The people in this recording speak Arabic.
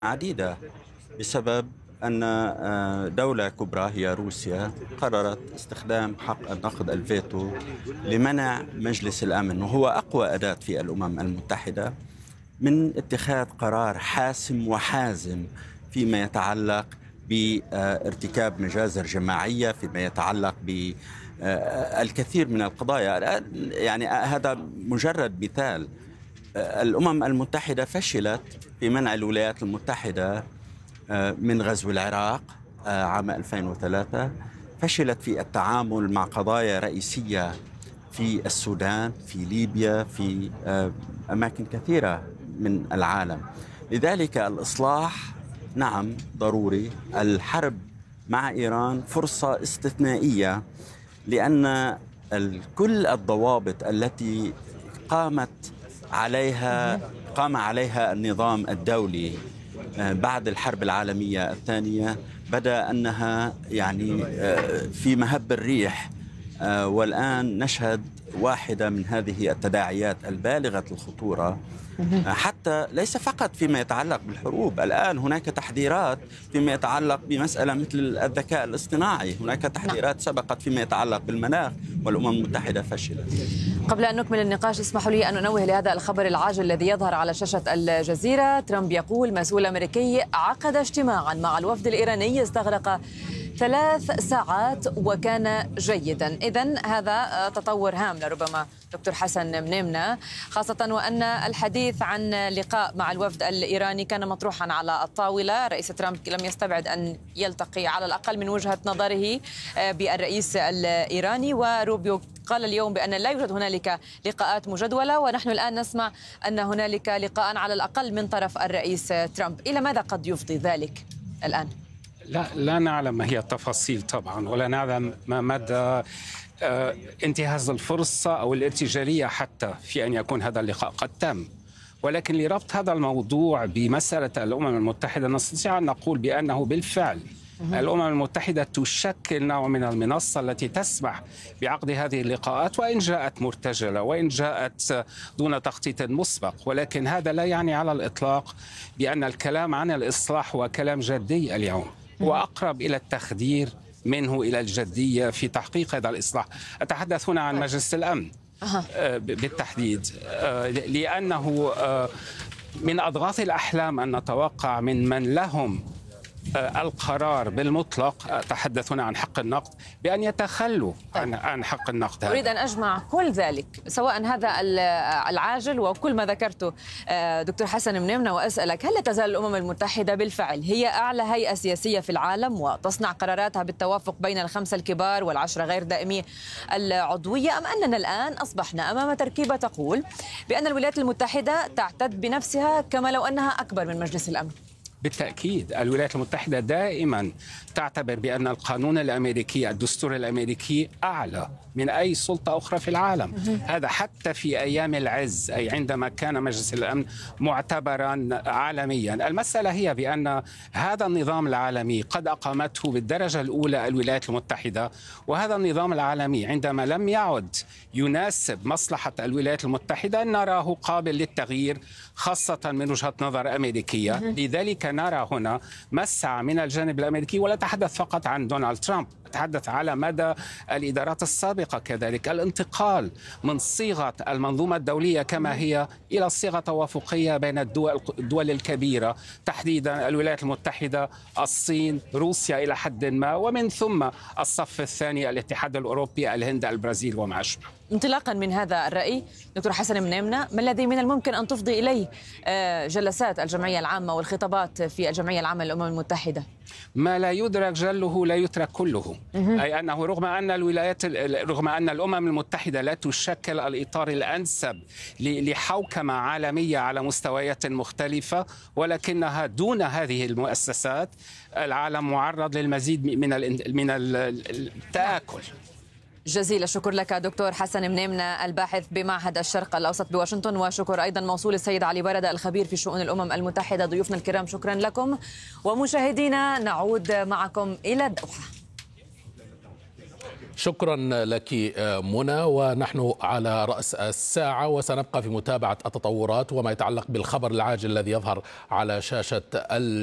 عديدة بسبب أن دولة كبرى هي روسيا قررت استخدام حق النقد الفيتو لمنع مجلس الأمن، وهو أقوى أداة في الأمم المتحدة من اتخاذ قرار حاسم وحازم فيما يتعلق بارتكاب مجازر جماعية، فيما يتعلق بالكثير من القضايا. يعني هذا مجرد مثال. الأمم المتحدة فشلت في منع الولايات المتحدة من غزو العراق عام 2003، فشلت في التعامل مع قضايا رئيسية في السودان، في ليبيا، في أماكن كثيرة من العالم. لذلك الإصلاح نعم ضروري. الحرب مع إيران فرصة استثنائية، لأن كل الضوابط التي قام عليها النظام الدولي بعد الحرب العالمية الثانية بدأ أنها يعني في مهب الريح، والآن نشهد واحدة من هذه التداعيات البالغة الخطورة، حتى ليس فقط فيما يتعلق بالحروب. الآن هناك تحذيرات فيما يتعلق بمسألة مثل الذكاء الاصطناعي، هناك تحذيرات سبقت فيما يتعلق بالمناخ، والأمم المتحدة فشلت. قبل أن نكمل النقاش اسمحوا لي أن أنوه لهذا الخبر العاجل الذي يظهر على شاشة الجزيرة. ترامب يقول مسؤول أمريكي عقد اجتماعا مع الوفد الإيراني استغرق 3 ساعات وكان جيدا. إذن هذا تطور هام لربما دكتور حسن منيمنة، خاصة وأن الحديث عن لقاء مع الوفد الإيراني كان مطروحا على الطاولة. رئيس ترامب لم يستبعد أن يلتقي على الأقل من وجهة نظره بالرئيس الإيراني، وروبيو قال اليوم بأن لا يوجد هنالك لقاءات مجدولة، ونحن الآن نسمع أن هنالك لقاء على الأقل من طرف الرئيس ترامب. إلى ماذا قد يفضي ذلك الآن؟ لا نعلم ما هي التفاصيل طبعا، ولا نعلم ما مدى انتهاز الفرصة أو الارتجالية حتى في أن يكون هذا اللقاء قد تم. ولكن لربط هذا الموضوع بمسألة الأمم المتحدة نستطيع أن نقول بأنه بالفعل الأمم المتحدة تشكل نوع من المنصة التي تسمح بعقد هذه اللقاءات، وإن جاءت مرتجلة وإن جاءت دون تخطيط مسبق. ولكن هذا لا يعني على الإطلاق بأن الكلام عن الإصلاح هو كلام جدي اليوم، وأقرب إلى التخدير منه إلى الجدية في تحقيق هذا الإصلاح. أتحدث هنا عن مجلس الأمن بالتحديد، لأنه من أضغاث الأحلام أن نتوقع من لهم القرار بالمطلق، تحدثنا عن حق النقد، بأن يتخلوا عن حق النقد. أريد أن أجمع كل ذلك، سواء هذا العاجل وكل ما ذكرته دكتور حسن منيمنة، وأسألك هل لا تزال الأمم المتحدة بالفعل هي أعلى هيئة سياسية في العالم وتصنع قراراتها بالتوافق بين ال5 الكبار وال10 غير دائمي العضوية، أم أننا الآن أصبحنا أمام تركيبة تقول بأن الولايات المتحدة تعتد بنفسها كما لو أنها أكبر من مجلس الأمن؟ بالتأكيد الولايات المتحدة دائما تعتبر بأن القانون الأمريكي، الدستور الأمريكي، أعلى من أي سلطة أخرى في العالم. هذا حتى في أيام العز، أي عندما كان مجلس الأمن معتبرا عالميا. المسألة هي بأن هذا النظام العالمي قد أقامته بالدرجة الأولى الولايات المتحدة، وهذا النظام العالمي عندما لم يعد يناسب مصلحة الولايات المتحدة نراه قابل للتغيير، خاصة من وجهة نظر أمريكية. لذلك نرى هنا مسعى من الجانب الأمريكي، ولا أتحدث فقط عن دونالد ترامب، أتحدث على مدى الإدارات السابقة كذلك، الانتقال من صيغة المنظومة الدولية كما هي إلى صيغة توافقية بين الدول الكبيرة، تحديدا الولايات المتحدة، الصين، روسيا إلى حد ما، ومن ثم الصف الثاني الاتحاد الأوروبي، الهند، البرازيل وما أشبه. انطلاقا من هذا الرأي دكتور حسن منيمنة، ما الذي من الممكن أن تفضي إليه جلسات الجمعية العامة والخطابات في الجمعية العامة للأمم المتحدة؟ ما لا يدرك جله لا يترك كله. أي أنه رغم أن الأمم المتحدة لا تشكل الإطار الأنسب لحوكمة عالمية على مستويات مختلفة، ولكنها دون هذه المؤسسات العالم معرض للمزيد من التآكل. جزيل الشكر لك دكتور حسن منيمنة، الباحث بمعهد الشرق الأوسط بواشنطن، وشكر أيضا موصول السيد علي بردة الخبير في شؤون الأمم المتحدة. ضيوفنا الكرام شكرا لكم، ومشاهدينا نعود معكم إلى الدوحة. شكرا لك منى، ونحن على رأس الساعة وسنبقى في متابعة التطورات وما يتعلق بالخبر العاجل الذي يظهر على شاشة